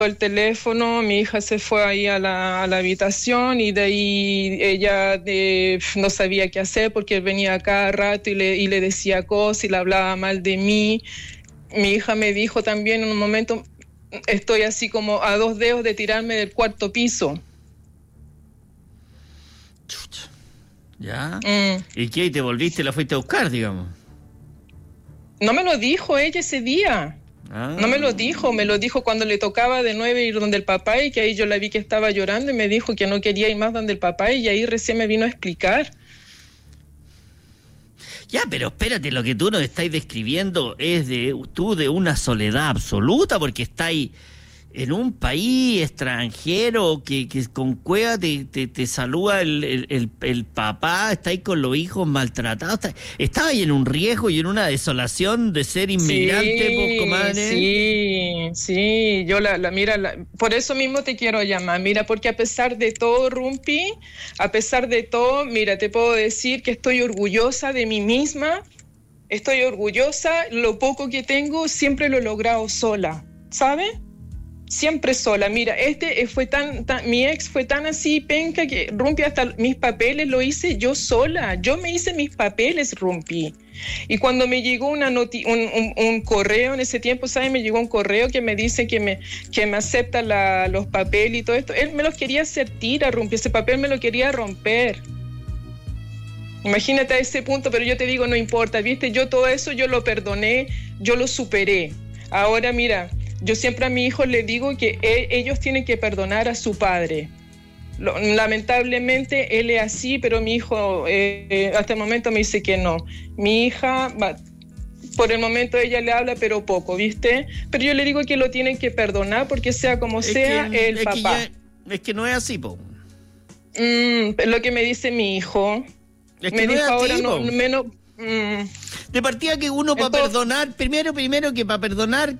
el teléfono, mi hija se fue ahí a la habitación y de ahí ella no sabía qué hacer porque él venía cada rato y le decía cosas y le hablaba mal de mí. Mi hija me dijo también en un momento, estoy así como a 2 dedos de tirarme del 4º piso. Chucha. ¿Ya? ¿Y qué? ¿Y te volviste y la fuiste a buscar, digamos? No me lo dijo ella ese día. No me lo dijo cuando le tocaba de 9 ir donde el papá y que ahí yo la vi que estaba llorando y me dijo que no quería ir más donde el papá y ahí recién me vino a explicar. Ya, pero espérate, lo que tú nos estás describiendo es de una soledad absoluta porque estáis en un país extranjero que con cueva te saluda el papá, estáis con los hijos maltratados, estabas en un riesgo y en una desolación de ser inmigrante, comadre. Sí, yo por eso mismo te quiero llamar, mira, porque a pesar de todo, Rumpi, mira, te puedo decir que estoy orgullosa de mí misma, estoy orgullosa, lo poco que tengo siempre lo he logrado sola, ¿sabes? Siempre sola. Mira, mi ex fue tan así penca que Rumpi hasta mis papeles lo hice yo sola. Yo me hice mis papeles, Rumpi. Y cuando me llegó un correo en ese tiempo, ¿sabes? Me llegó un correo que me dice que me acepta los papeles y todo esto. Él me los quería hacer tira, Rumpi. Ese papel me lo quería romper. Imagínate a ese punto, pero yo te digo, no importa, ¿viste? Yo todo eso, yo lo perdoné, yo lo superé. Ahora, mira, yo siempre a mi hijo le digo que ellos tienen que perdonar a su padre. Lamentablemente él es así, pero mi hijo hasta el momento me dice que no. Mi hija, por el momento ella le habla, pero poco, ¿viste? Pero yo le digo que lo tienen que perdonar porque sea como sea, el papá. Es que no es así, po. Lo que me dice mi hijo. Es que me no dijo es ahora así, no, menos... De partida que uno para perdonar, primero que para perdonar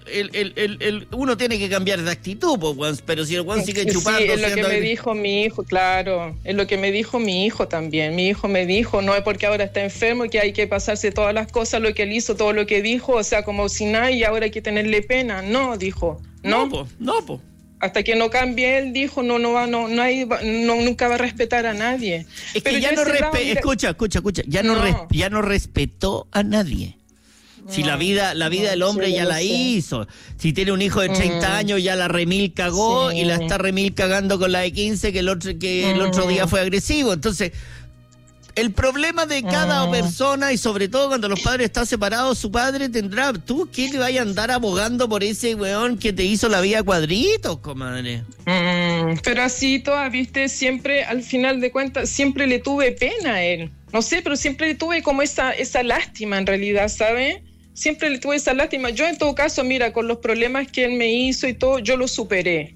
uno tiene que cambiar de actitud, pero si el guan sigue chupando... Sí, es lo que me dijo mi hijo, claro, es lo que me dijo mi hijo también. Mi hijo me dijo, no es porque ahora está enfermo que hay que pasarse todas las cosas, lo que él hizo, todo lo que dijo, o sea, como si nada y ahora hay que tenerle pena. No, dijo, no. No. Hasta que no cambie él, dijo, nunca va a respetar a nadie. Es que ya no escucha, ya no respetó a nadie. Si la vida del hombre ya la hizo. Si tiene un hijo de 30 años, ya la remil cagó y la está remil cagando con la de 15 que el otro día fue agresivo. Entonces, el problema de cada persona, y sobre todo cuando los padres están separados, su padre tendrá... ¿Tú qué le vayas a andar abogando por ese weón que te hizo la vida a cuadritos, comadre? Pero así todas, viste, siempre, al final de cuentas, siempre le tuve pena a él. No sé, pero siempre le tuve como esa lástima en realidad, ¿sabes? Siempre le tuve esa lástima. Yo en todo caso, mira, con los problemas que él me hizo y todo, yo lo superé.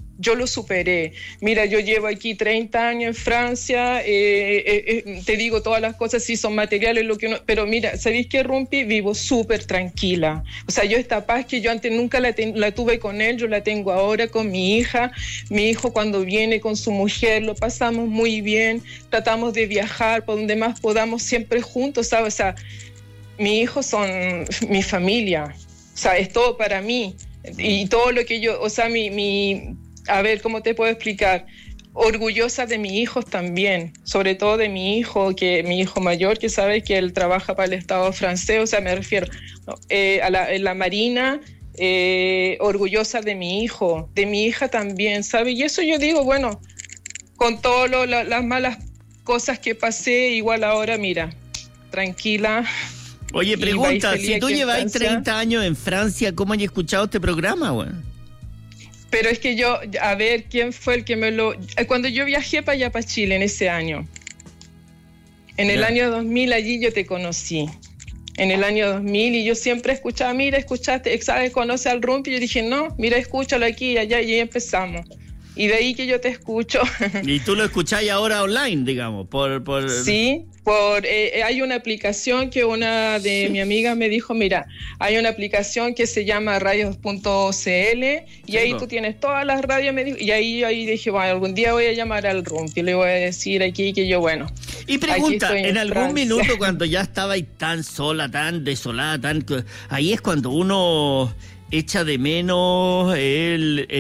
Mira, yo llevo aquí 30 años en Francia, te digo todas las cosas, sí son materiales, pero mira, ¿sabéis qué, Rumpi? Vivo súper tranquila. O sea, yo esta paz que yo antes nunca la tuve con él, yo la tengo ahora con mi hija. Mi hijo cuando viene con su mujer, lo pasamos muy bien, tratamos de viajar por donde más podamos, siempre juntos, ¿sabes? O sea, mis hijos son mi familia, o sea, es todo para mí. Y todo lo que yo, o sea, a ver, ¿cómo te puedo explicar? Orgullosa de mis hijos también, sobre todo de mi hijo mayor, que sabe que él trabaja para el Estado francés, o sea, me refiero a la Marina, orgullosa de mi hijo, de mi hija también, ¿sabe? Y eso yo digo, bueno, con todas las malas cosas que pasé, igual ahora, mira, tranquila. Oye, pregunta, si tú llevas 30 años en Francia, ¿cómo has escuchado este programa, güey? Pero es que yo, a ver, ¿quién fue el que me lo...? Cuando yo viajé para allá, para Chile, en ese año. En el año 2000, allí yo te conocí. En el año 2000, y yo siempre escuchaba, mira, escuchaste, ¿sabes? ¿Conoce al Rumpi? Y yo dije, no, mira, escúchalo aquí y allá, y ahí empezamos. Y de ahí que yo te escucho. ¿Y tú lo escucháis ahora online, digamos? Sí, hay una aplicación que una de mis amigas me dijo, mira, hay una aplicación que se llama radios.cl y ahí tú tienes todas las radios, me dijo, y ahí dije, bueno, algún día voy a llamar al Rumpi, le voy a decir aquí que yo, bueno. Y pregunta, en algún minuto cuando ya estabais tan sola, tan desolada, ahí es cuando uno echa de menos